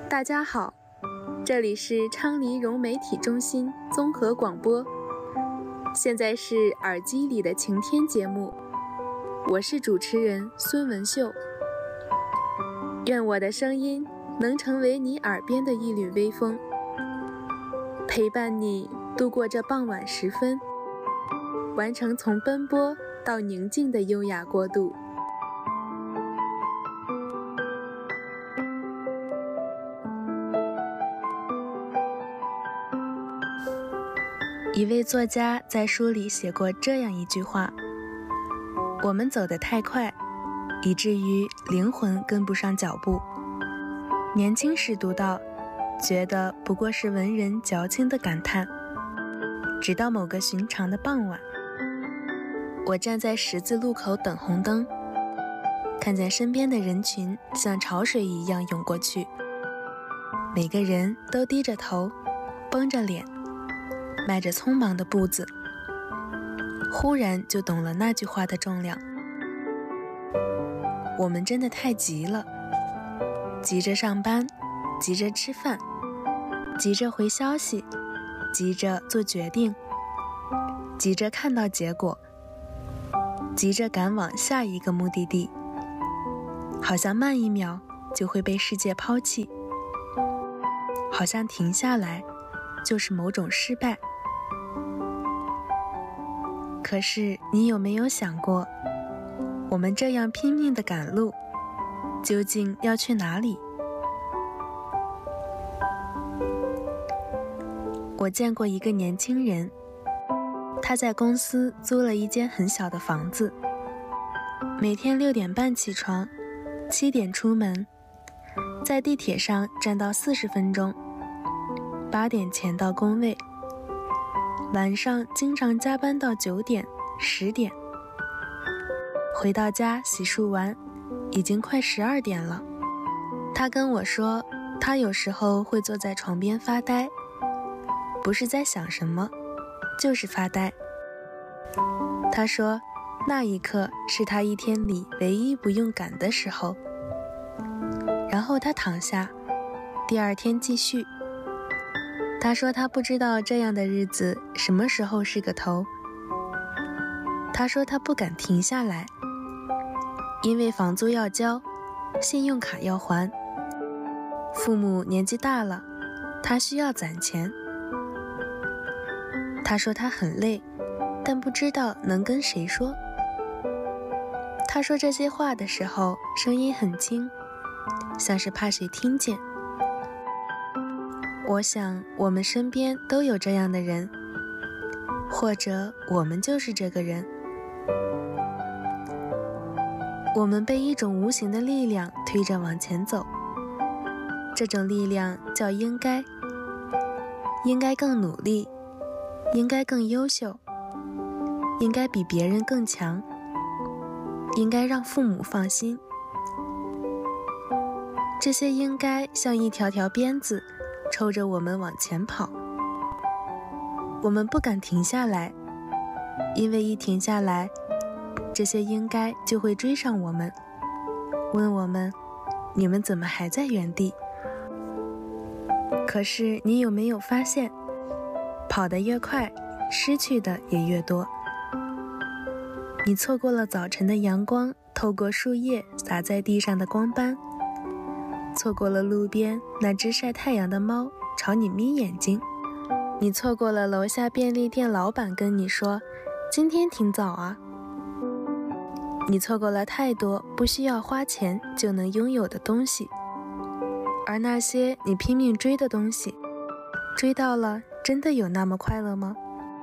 大家好，这里是昌黎融媒体中心综合广播，现在是耳机里的晴天节目，我是主持人孙文秀。愿我的声音能成为你耳边的一缕微风，陪伴你度过这傍晚时分，完成从奔波到宁静的优雅过渡。一位作家在书里写过这样一句话：我们走得太快，以至于灵魂跟不上脚步。年轻时读到，觉得不过是文人矫情的感叹。直到某个寻常的傍晚，我站在十字路口等红灯，看见身边的人群像潮水一样涌过去，每个人都低着头，绷着脸，迈着匆忙的步子，忽然就懂了那句话的重量。我们真的太急了，急着上班，急着吃饭，急着回消息，急着做决定，急着看到结果，急着赶往下一个目的地，好像慢一秒就会被世界抛弃，好像停下来就是某种失败。可是你有没有想过，我们这样拼命地赶路，究竟要去哪里？我见过一个年轻人，他在公司租了一间很小的房子，每天6点半起床，7点出门，在地铁上站到40分钟，8点前到工位，晚上经常加班到9点、10点，回到家洗漱完，已经快12点了。他跟我说，他有时候会坐在床边发呆，不是在想什么，就是发呆。他说，那一刻是他一天里唯一不用赶的时候。然后他躺下，第二天继续。他说他不知道这样的日子什么时候是个头。他说他不敢停下来，因为房租要交，信用卡要还，父母年纪大了，他需要攒钱。他说他很累，但不知道能跟谁说。他说这些话的时候声音很轻，像是怕谁听见。我想我们身边都有这样的人，或者我们就是这个人。我们被一种无形的力量推着往前走，这种力量叫应该。应该更努力，应该更优秀，应该比别人更强，应该让父母放心。这些应该像一条条鞭子，抽着我们往前跑。我们不敢停下来，因为一停下来，这些应该就会追上我们，问我们，你们怎么还在原地？可是你有没有发现，跑得越快，失去的也越多。你错过了早晨的阳光透过树叶洒在地上的光斑，错过了路边那只晒太阳的猫朝你眯眼睛，你错过了楼下便利店老板跟你说今天挺早啊。你错过了太多不需要花钱就能拥有的东西，而那些你拼命追的东西，追到了真的有那么快乐吗？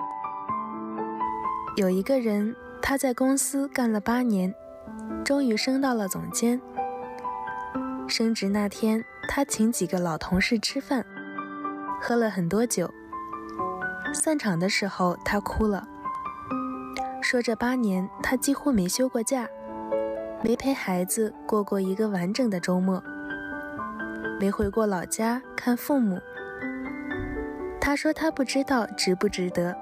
有一个人，他在公司干了8年，终于升到了总监。升职那天，他请几个老同事吃饭，喝了很多酒。散场的时候，他哭了，说这8年他几乎没休过假，没陪孩子过过一个完整的周末，没回过老家看父母。他说他不知道值不值得。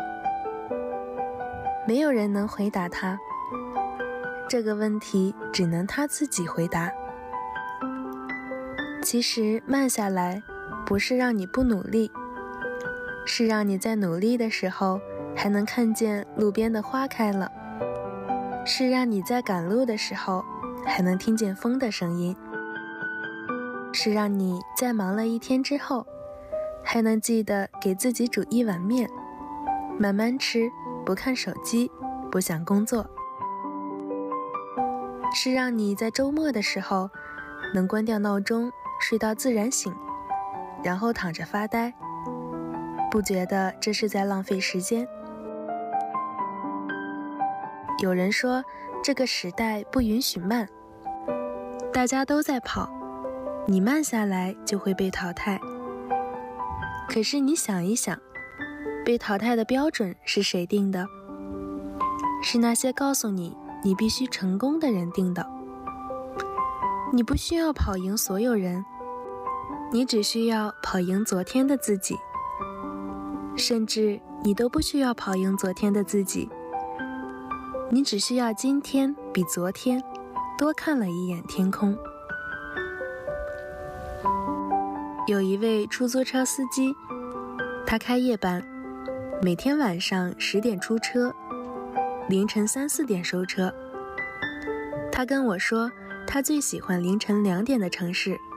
没有人能回答他，这个问题只能他自己回答。 其实慢下来不是让你不努力，是让你在努力的时候还能看见路边的花开了，是让你在赶路的时候还能听见风的声音，是让你在忙了一天之后还能记得给自己煮一碗面，慢慢吃，不看手机，不想工作，是让你在周末的时候能关掉闹钟，睡到自然醒，然后躺着发呆，不觉得这是在浪费时间。有人说这个时代不允许慢，大家都在跑，你慢下来就会被淘汰。可是你想一想，被淘汰的标准是谁定的？是那些告诉你你必须成功的人定的。你不需要跑赢所有人，你只需要跑赢昨天的自己，甚至你都不需要跑赢昨天的自己，你只需要今天比昨天多看了一眼天空。有一位出租车司机，他开夜班，每天晚上10点出车，凌晨3、4点收车。他跟我说，他最喜欢凌晨2点的城市，